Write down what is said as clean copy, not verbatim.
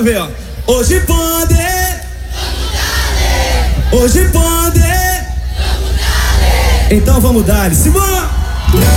ver, ó. Hoje pode, hoje pode, então vamos dar-lhe. Simão!